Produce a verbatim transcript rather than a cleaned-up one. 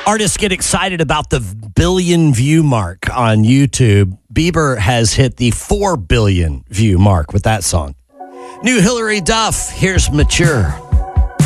artists get excited about the billion view mark on YouTube. Bieber has hit the four billion view mark with that song. New Hillary Duff, here's Mature.